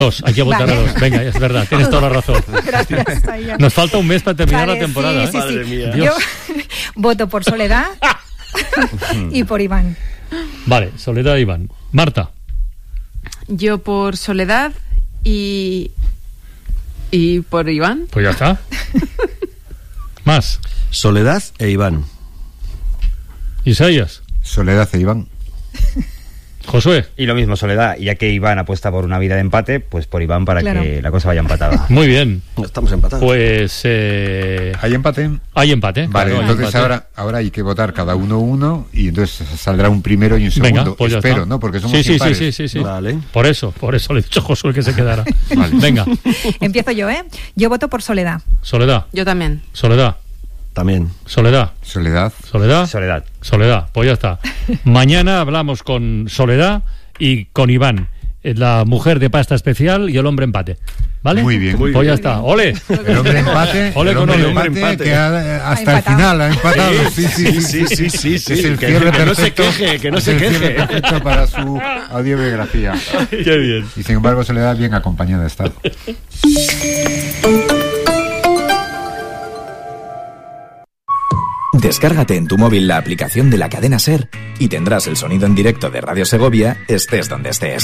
Hay que votar a dos. Venga, es verdad, tienes toda la razón. Gracias. Nos falta un mes para terminar la temporada. Sí. Madre mía. Yo voto por Soledad y por Iván. Vale, Soledad e Iván. Marta. Yo por Soledad y por Iván. Pues ya está. Más. Soledad e Iván. Isaías. Soledad e Iván. Josué. Y lo mismo, Soledad, ya que Iván apuesta por una vida de empate, pues por Iván para que la cosa vaya empatada. Muy bien. Estamos empatados. Pues ¿Hay empate? hay empate. Vale, claro, hay entonces empate. ahora hay que votar cada uno y entonces saldrá un primero y un segundo. Venga, pues ya espero, está. ¿no? Porque somos sí. impares. Vale. Por eso le he dicho a Josué que se quedara. Vale. Venga, Empiezo yo, ¿eh? Yo voto por Soledad. Soledad. Yo también. Soledad. También. Soledad. Soledad. Soledad. Soledad. Soledad. Pues ya está. Mañana hablamos con Soledad y con Iván, la mujer de pasta especial y el hombre empate. ¿Vale? Muy bien. Pues ya está. ¡Ole! El hombre empate, Ole el con hombre ole. empate que hasta el empatado. final ha empatado. Sí. Sí. Es el Que cierre no se perfecto. queje, que no Es se el cierre queje. perfecto para su audiobiografía. ¡Qué bien! Y sin embargo Soledad bien acompañada está. Descárgate en tu móvil la aplicación de la cadena SER y tendrás el sonido en directo de Radio Segovia, estés donde estés.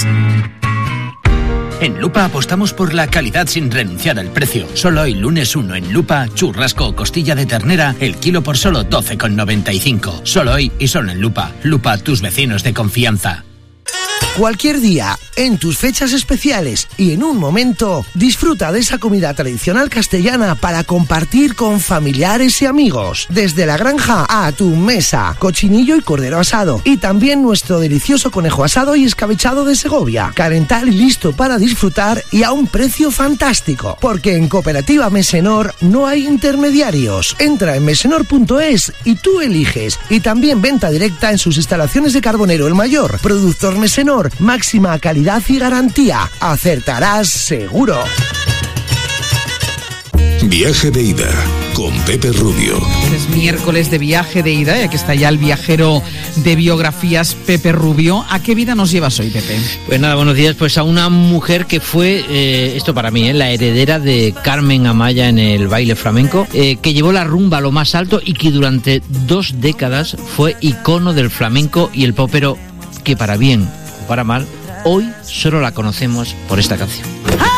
En Lupa apostamos por la calidad sin renunciar al precio. Solo hoy, lunes 1, en Lupa, churrasco o costilla de ternera, el kilo por solo 12,95. Solo hoy y solo en Lupa. Lupa, tus vecinos de confianza. Cualquier día, en tus fechas especiales y en un momento, disfruta de esa comida tradicional castellana para compartir con familiares y amigos. Desde la granja a tu mesa, cochinillo y cordero asado. Y también nuestro delicioso conejo asado y escabechado de Segovia. Calentar y listo para disfrutar y a un precio fantástico. Porque en Cooperativa Mesenor no hay intermediarios. Entra en mesenor.es y tú eliges. Y también venta directa en sus instalaciones de Carbonero el Mayor. Productor Mesenor, máxima calidad y garantía. Acertarás seguro. Viaje de ida con Pepe Rubio. Es miércoles de viaje de ida y aquí está ya el viajero de biografías, Pepe Rubio. ¿A qué vida nos llevas hoy, Pepe? Pues nada, buenos días. Pues a una mujer que fue, esto para mí, la heredera de Carmen Amaya en el baile flamenco, que llevó la rumba a lo más alto y que durante 2 décadas fue icono del flamenco y el pop, pero que para bien o para mal, hoy solo la conocemos por esta canción.